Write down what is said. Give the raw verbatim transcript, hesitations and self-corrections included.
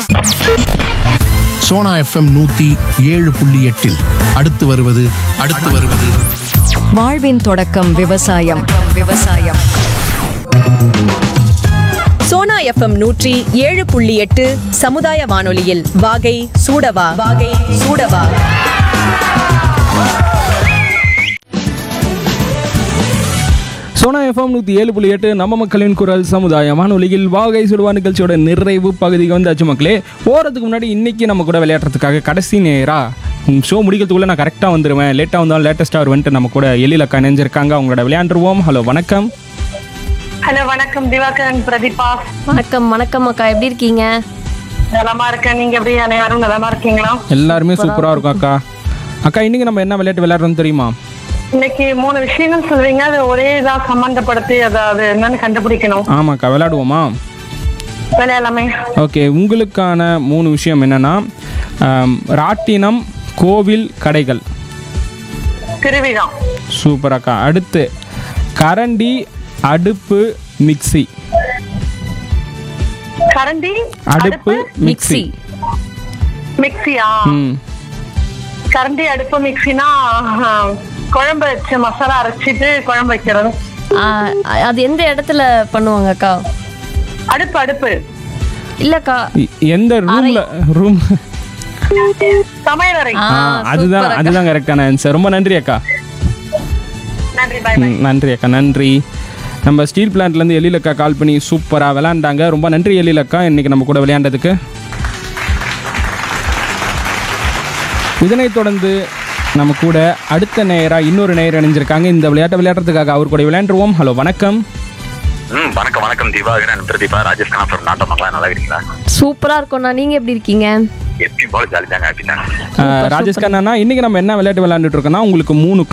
Sona FM நூத்தி ஏழு புள்ளி எட்டில் அடுத்து வருவது அடுத்து வருவது வாழ்வின் தொடக்கம் விவசாயம். விவசாயம். சோனா எஃப்எம் நூற்றி ஏழு புள்ளி எட்டு சமுதாய வானொலியில் வாகை சூடவா வாகை சூடவா. சோனா எஃப்எம் நூற்றி ஏழு புள்ளி எட்டு நம்ம மக்களின் குரல் சமுதாய வானொலியில் வாகை சுடுவா நிகழ்ச்சியோட நிறைவு பகுதிக்கு வந்தாச்சு மக்களே. போகிறதுக்கு முன்னாடி இன்றைக்கி நம்ம கூட விளையாடுறதுக்காக கடைசி நேராக ஷோ முடிக்கிறதுக்குள்ளே நான் கரெக்டாக வந்துடுவேன், லேட்டாக வந்தாலும் லேட்டஸ்ட்டாக வருவேன்ட்டு நம்ம கூட எழிலக்கா இணைஞ்சிருக்காங்க. அவங்களோட விளையாண்டுருவோம். ஹலோ வணக்கம். ஹலோ வணக்கம் திவாகரன் பிரதீபா. வணக்கம் வணக்கம் அக்கா, எப்படி இருக்கீங்க? நலமா இருக்கேன், நீங்க எப்படி அனைவரும் நலமா இருக்கீங்களா? எல்லாருமே சூப்பராக இருக்கும் அக்கா. அக்கா இன்னைக்கு நம்ம என்ன விளையாட்டு விளையாடுறோம்னு தெரியுமா? இன்னைக்கு மூணு விஷயங்கள் சொல்றீங்க, அது ஒரே இதா சம்பந்தப்படுத்தி அதாவது என்னன்னு கண்டுபிடிக்கணும். ஆமாக்கா, விளையாடுவோமா? விளையாடலாமே. ஓகே, உங்களுக்கான மூணு விஷயம் என்னன்னா ராட்டினம், கோவில், கடைகள். திருவிழா. சூப்பர் அக்கா. அடுத்து கரண்டி, அடுப்பு, மிக்ஸி. கரண்டி, அடுப்பு, மிக்ஸி. மிக்ஸியா? ம் கரண்டி, அடுப்பு, மிக்ஸினா குழம்பு வச்சு மசாலா அரைச்சிட்டு குழம்பு வைக்கிறது. ஆ, அது எந்த இடத்துல பண்ணுவாங்க அக்கா? அடுப்பு அடுப்பு இல்லக்கா, எ- எந்த ரூம்ல ரூம் சமையலறை. ஆ, அதுதான் சூப்பர் அக்கா. அதுதான் கரெக்டான ஆன்சர். ரொம்ப நன்றி அக்கா. நன்றி, பாய் பாய். ம், நன்றி அக்கா, நன்றி. நம்ம ஸ்டீல் பிளான்ட்லேருந்து எழிலக்கா கால் பண்ணி சூப்பராக விளையாண்டாங்க. ரொம்ப நன்றி எழிலக்கா, இன்னைக்கு நம்ம கூட விளையாண்டதுக்கு. இதனைத் தொடர்ந்து நம்ம கூட அடுத்த நேராக இன்னொரு நேயர் இணைஞ்சிருக்காங்க. இந்த விளையாட்டை விளையாடுறதுக்காக அவர் கூட விளையாண்டுருவோம். ஹலோ வணக்கம். ம் வணக்கம் வணக்கம் திவாகரன் பிரதீபா ராஜேஷ் கண்ணா ஃப்ரம் நாட்டமங்களா. நல்லா இருக்கீங்களா? சூப்பரா இருக்கும்ண்ணா, நீங்க எப்படி இருக்கீங்க? எப்படி போல ஜாலி தாங்க, ஹாப்பி தாங்க. ராஜேஷ் கண்ணா, இன்னைக்கு நம்ம என்ன விளையாட்டு விளையாண்டுட்டு இருக்கோம்னா உங்களுக்கு மூணு